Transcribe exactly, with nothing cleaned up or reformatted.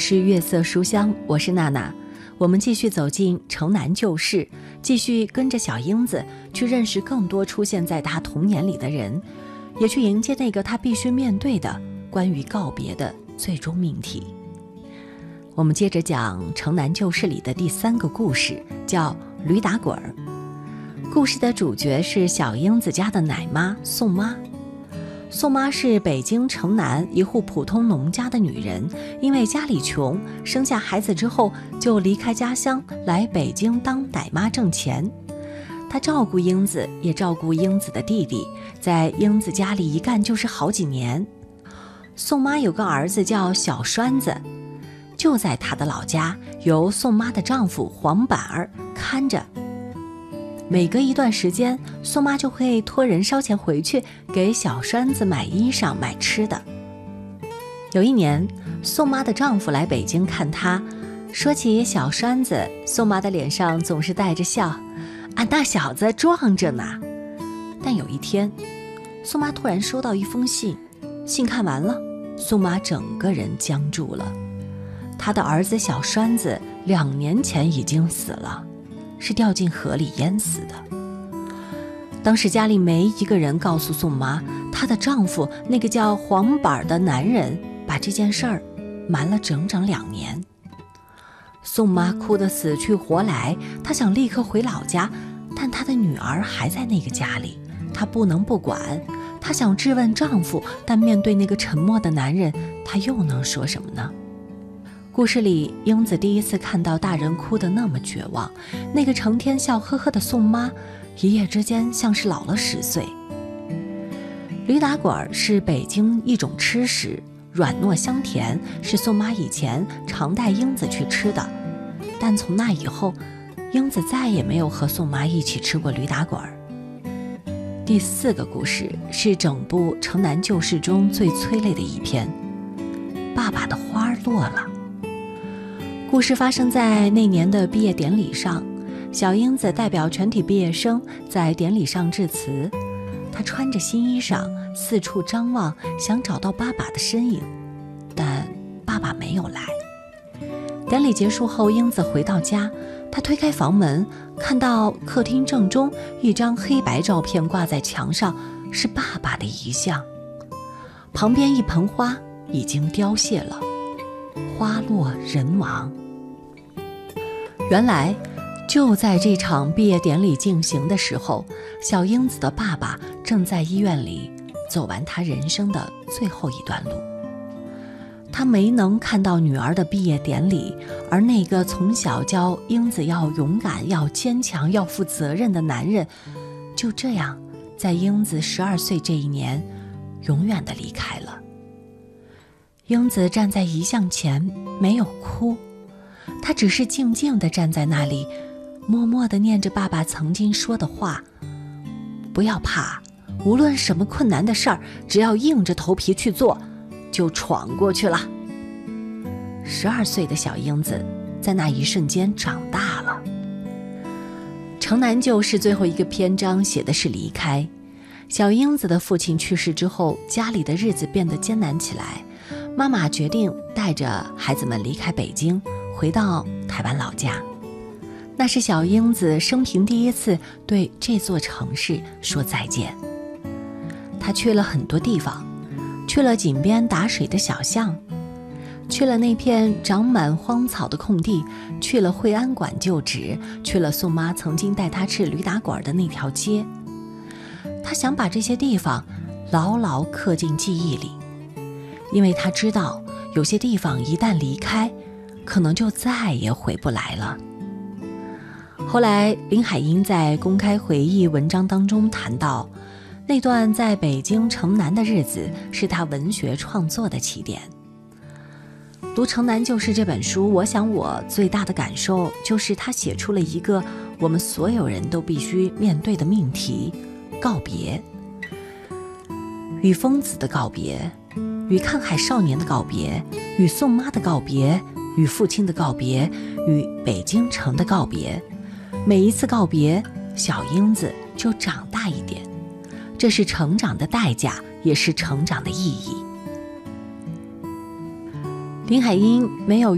是月色书香，我是娜娜。我们继续走进城南旧事，继续跟着小英子去认识更多出现在她童年里的人，也去迎接那个她必须面对的关于告别的最终命题。我们接着讲城南旧事里的第三个故事，叫驴打滚儿。故事的主角是小英子家的奶妈宋妈。宋妈是北京城南一户普通农家的女人，因为家里穷，生下孩子之后就离开家乡来北京当奶妈挣钱。她照顾英子，也照顾英子的弟弟，在英子家里一干就是好几年。宋妈有个儿子叫小栓子，就在她的老家，由宋妈的丈夫黄板儿看着。每隔一段时间，宋妈就会托人捎钱回去给小栓子买衣裳买吃的。有一年，宋妈的丈夫来北京看她，说起小栓子，宋妈的脸上总是带着笑，啊，那小子壮着呢。但有一天，宋妈突然收到一封信，信看完了，宋妈整个人僵住了。她的儿子小栓子两年前已经死了，是掉进河里淹死的。当时家里没一个人告诉宋妈，她的丈夫那个叫黄板的男人把这件事儿瞒了整整两年。宋妈哭得死去活来，她想立刻回老家，但她的女儿还在那个家里，她不能不管。她想质问丈夫，但面对那个沉默的男人，她又能说什么呢？故事里，英子第一次看到大人哭得那么绝望，那个成天笑呵呵的宋妈，一夜之间像是老了十岁。驴打滚是北京一种吃食，软糯香甜，是宋妈以前常带英子去吃的。但从那以后，英子再也没有和宋妈一起吃过驴打滚。第四个故事是整部城南旧事中最催泪的一篇，爸爸的花落了。故事发生在那年的毕业典礼上，小英子代表全体毕业生在典礼上致辞。她穿着新衣裳，四处张望，想找到爸爸的身影，但爸爸没有来。典礼结束后，英子回到家，她推开房门，看到客厅正中一张黑白照片挂在墙上，是爸爸的遗像，旁边一盆花已经凋谢了，花落人亡。原来就在这场毕业典礼进行的时候，小英子的爸爸正在医院里走完他人生的最后一段路。他没能看到女儿的毕业典礼，而那个从小教英子要勇敢、要坚强、要负责任的男人，就这样在英子十二岁这一年永远地离开了。英子站在遗像前，没有哭，她只是静静地站在那里，默默地念着爸爸曾经说的话：不要怕，无论什么困难的事儿，只要硬着头皮去做，就闯过去了。十二岁的小英子在那一瞬间长大了。城南旧事最后一个篇章写的是离开。小英子的父亲去世之后，家里的日子变得艰难起来，妈妈决定带着孩子们离开北京，回到台湾老家。那是小英子生平第一次对这座城市说再见。她去了很多地方，去了井边打水的小巷，去了那片长满荒草的空地，去了惠安馆旧址，去了宋妈曾经带她吃驴打滚的那条街。她想把这些地方牢牢刻进记忆里，因为她知道有些地方一旦离开，可能就再也回不来了。后来林海音在公开回忆文章当中谈到，那段在北京城南的日子是他文学创作的起点。读《城南旧事》这本书，我想我最大的感受就是他写出了一个我们所有人都必须面对的命题：告别。与疯子的告别，与看海少年的告别，与宋妈的告别，与父亲的告别，与北京城的告别。每一次告别，小英子就长大一点，这是成长的代价，也是成长的意义。林海音没有